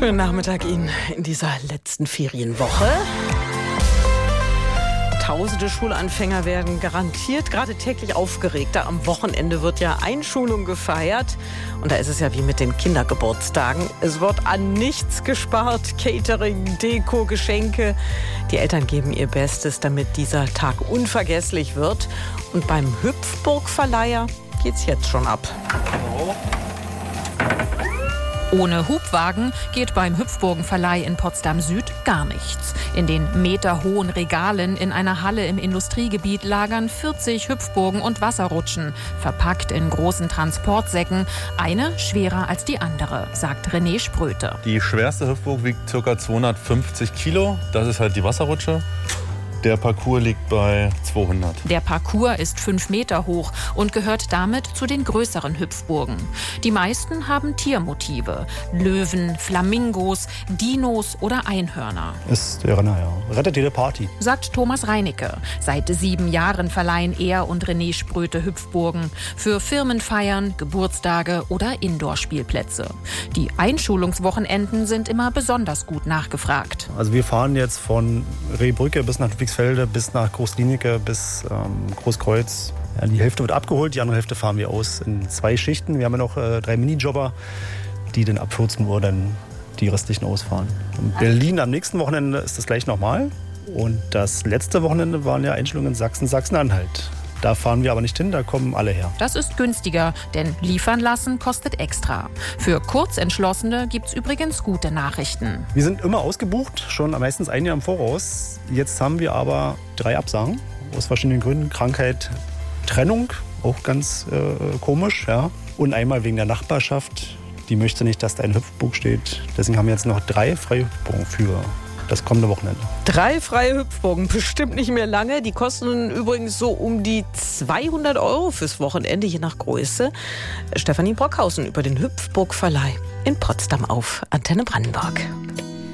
Schönen Nachmittag Ihnen in dieser letzten Ferienwoche. Tausende Schulanfänger werden garantiert gerade täglich aufgeregter. Am Wochenende wird ja Einschulung gefeiert. Und da ist es ja wie mit den Kindergeburtstagen. Es wird an nichts gespart. Catering, Deko, Geschenke. Die Eltern geben ihr Bestes, damit dieser Tag unvergesslich wird. Und beim Hüpfburgverleiher geht's jetzt schon ab. Ohne Hubwagen geht beim Hüpfburgenverleih in Potsdam-Süd gar nichts. In den meterhohen Regalen in einer Halle im Industriegebiet lagern 40 Hüpfburgen und Wasserrutschen, verpackt in großen Transportsäcken, eine schwerer als die andere, sagt René Spröte. Die schwerste Hüpfburg wiegt ca. 250 Kilo, das ist halt die Wasserrutsche. Der Parcours liegt bei 200. Der Parcours ist 5 Meter hoch und gehört damit zu den größeren Hüpfburgen. Die meisten haben Tiermotive. Löwen, Flamingos, Dinos oder Einhörner. Ist der Renner, ja. Rettet jede Party. Sagt Thomas Reinicke. Seit 7 Jahren verleihen er und René Spröte Hüpfburgen. Für Firmenfeiern, Geburtstage oder Indoor-Spielplätze. Die Einschulungswochenenden sind immer besonders gut nachgefragt. Also wir fahren jetzt von Rehbrücke bis nach Ludwigsfelde, bis nach Großklinike, bis Großkreuz. Ja, die Hälfte wird abgeholt, die andere Hälfte fahren wir aus in 2 Schichten. Wir haben ja noch 3 Minijobber, die dann ab 14 Uhr dann die restlichen ausfahren. In Berlin am nächsten Wochenende ist das gleich nochmal. Und das letzte Wochenende waren ja Einschulungen in Sachsen, Sachsen-Anhalt. Da fahren wir aber nicht hin, da kommen alle her. Das ist günstiger, denn liefern lassen kostet extra. Für Kurzentschlossene gibt's übrigens gute Nachrichten. Wir sind immer ausgebucht, schon meistens ein Jahr im Voraus. Jetzt haben wir aber 3 Absagen, aus verschiedenen Gründen. Krankheit, Trennung, auch ganz komisch. Ja. Und einmal wegen der Nachbarschaft, die möchte nicht, dass da ein Hüpfburg steht. Deswegen haben wir jetzt noch 3 freie Hüpfburgen für das kommende Wochenende. 3 freie Hüpfburgen, bestimmt nicht mehr lange. Die kosten übrigens so um die 200 € fürs Wochenende, je nach Größe. Stefanie Brockhausen über den Hüpfburgverleih in Potsdam auf Antenne Brandenburg.